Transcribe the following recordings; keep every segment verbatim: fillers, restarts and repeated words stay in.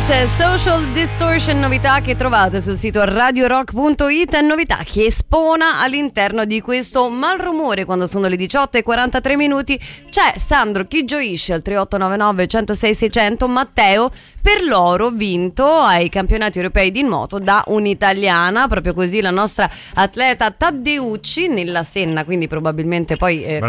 It, Social Distortion, novità che trovate sul sito radio rock punto it, novità che spona all'interno di questo malrumore quando sono le diciotto e quarantatré minuti. C'è Sandro chi gioisce al tre otto nove nove uno zero sei sei zero zero, Matteo per l'oro vinto ai campionati europei di nuoto da un'italiana, proprio così la nostra atleta Taddeucci nella Senna, quindi probabilmente poi eh,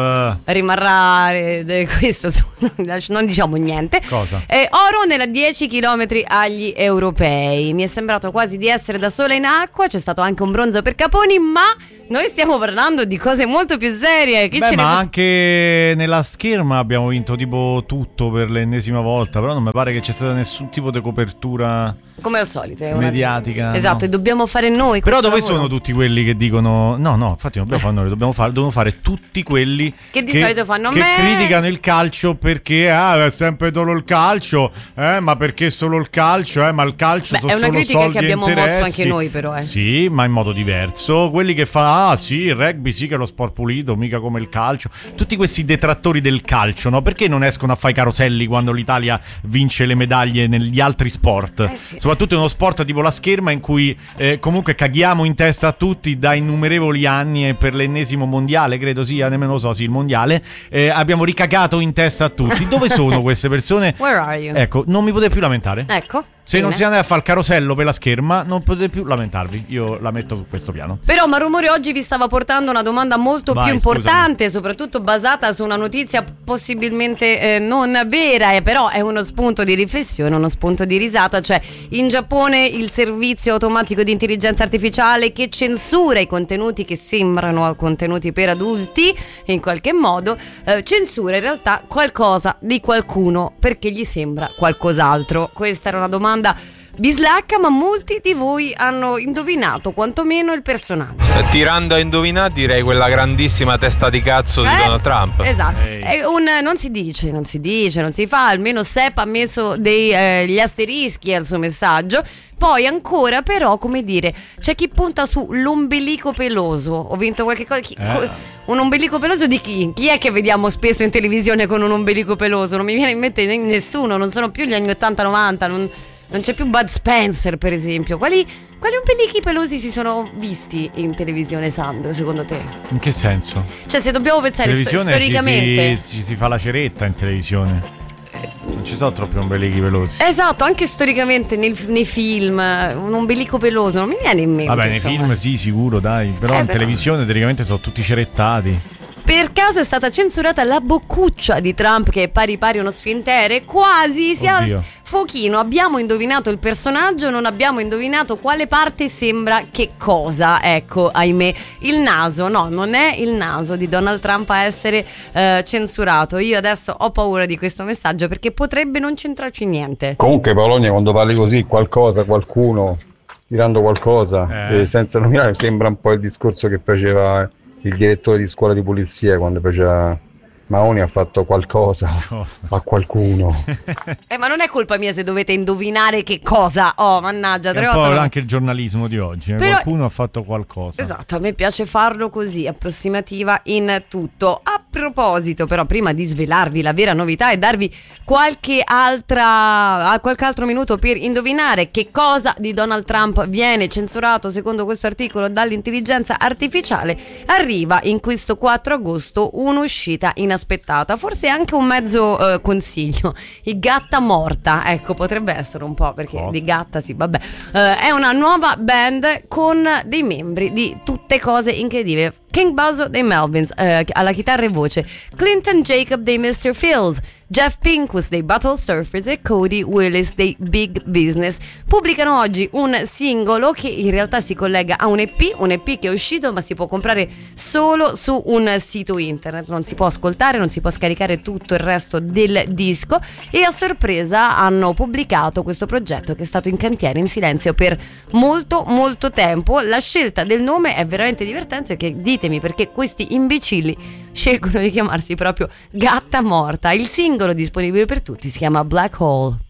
rimarrà eh, questo, non diciamo niente. Cosa? Eh, oro nella dieci chilometri agli europei. Mi è sembrato quasi di essere da sola in acqua. C'è stato anche un bronzo per Caponi, ma noi stiamo parlando di cose molto più serie. Chi Beh, ce ma ne... anche nella scherma abbiamo vinto tipo tutto per l'ennesima volta, però non mi pare che c'è stata nessun tipo di copertura come al solito, è una... mediatica. Esatto, no. E dobbiamo fare noi. Però dove lavoro. sono tutti quelli che dicono no, no, infatti non dobbiamo fare noi, dobbiamo fare, dobbiamo fare tutti quelli che di che, solito fanno che me... criticano il calcio perché ah, è sempre solo il calcio, eh, ma perché solo il calcio, eh, ma il calcio Beh, sono è una solo critica soldi che abbiamo e interessi. mosso anche noi, però, eh. Sì, ma in modo diverso. Quelli che fa ah sì, il rugby sì che è lo sport pulito, mica come il calcio. Tutti questi detrattori del calcio, no? Perché non escono a fare i caroselli quando l'Italia vince le medaglie negli altri sport? Eh sì. Soprattutto in uno sport tipo la scherma in cui eh, comunque caghiamo in testa a tutti da innumerevoli anni e per l'ennesimo mondiale, credo sia, nemmeno lo so, sì, il mondiale, eh, abbiamo ricagato in testa a tutti. Dove sono queste persone? Where are you? Ecco, non mi potete più lamentare. Ecco. Se bene. non si andate a fare il carosello per la scherma, non potete più lamentarvi. Io la metto su questo piano. Però Marumore oggi vi stava portando una domanda molto Vai, più importante, scusami. soprattutto basata su una notizia possibilmente eh, non vera, eh, però è uno spunto di riflessione, uno spunto di risata. Cioè, in Giappone il servizio automatico di intelligenza artificiale che censura i contenuti che sembrano contenuti per adulti, in qualche modo, eh, censura in realtà qualcosa di qualcuno perché gli sembra qualcos'altro. Questa era una domanda bislacca, ma molti di voi hanno indovinato quantomeno il personaggio. Tirando a indovinare, direi quella grandissima testa di cazzo di Eh, Donald Trump. Esatto. Ehi. È un, non si dice, non si dice, non si fa. Almeno Sepp ha messo dei, eh, gli asterischi al suo messaggio. Poi ancora però, come dire, c'è chi punta su l'ombelico peloso. Ho vinto qualche cosa. Chi, Eh. co- un ombelico peloso di chi? Chi è che vediamo spesso in televisione con un ombelico peloso? Non mi viene in mente ne- nessuno. Non sono più gli anni ottanta novanta. Non, non c'è più Bud Spencer, per esempio. Quali, quali ombelichi pelosi si sono visti in televisione, Sandro, secondo te? In che senso? Cioè, se dobbiamo pensare sto- Televisione storicamente. ci si, ci si fa la ceretta in televisione. Non ci sono troppi ombelichi pelosi. Esatto, anche storicamente nel- nei film, un ombelico peloso non mi viene in mente. Vabbè, nei insomma. film sì, sicuro, dai. Però Eh, in però- televisione teoricamente sono tutti cerettati. Per caso è stata censurata la boccuccia di Trump, che è pari pari uno sfintere? Quasi, si Oddio. ha Fochino, abbiamo indovinato il personaggio, non abbiamo indovinato quale parte sembra che cosa. Ecco, ahimè, il naso. No, non è il naso di Donald Trump a essere eh, censurato. Io adesso ho paura di questo messaggio perché potrebbe non centrarci niente. Comunque Polonia, quando parli così, qualcosa, qualcuno, tirando qualcosa, Eh. eh, senza nominare, sembra un po' il discorso che faceva il direttore di scuola di polizia quando faceva Mahoney ha fatto qualcosa a qualcuno. Eh, ma non è colpa mia se dovete indovinare che cosa. Oh, mannaggia, È un tre po' otto nove. anche il giornalismo di oggi. eh. Però- Qualcuno ha fatto qualcosa. Esatto, a me piace farlo così, approssimativa in tutto. A proposito, però, prima di svelarvi la vera novità e darvi qualche altra qualche altro minuto per indovinare che cosa di Donald Trump viene censurato secondo questo articolo dall'intelligenza artificiale, arriva in questo quattro agosto un'uscita inaspettata, forse anche un mezzo eh, consiglio. I Gatta Morta, ecco, potrebbe essere un po', perché Oh. di gatta sì, vabbè. Eh, è una nuova band con dei membri di tutte cose incredibili. King Buzzo dei Melvins eh, alla chitarra e voce, Clinton Jacob dei mister Phils, Jeff Pincus dei Battle Surfers e Cody Willis dei Big Business pubblicano oggi un singolo che in realtà si collega a un E P, un E P che è uscito ma si può comprare solo su un sito internet, non si può ascoltare, non si può scaricare tutto il resto del disco, e a sorpresa hanno pubblicato questo progetto che è stato in cantiere in silenzio per molto molto tempo. La scelta del nome è veramente divertente, che ditemi perché questi imbecilli scelgono di chiamarsi proprio Gatta Morta. Il singolo disponibile per tutti si chiama Black Hole.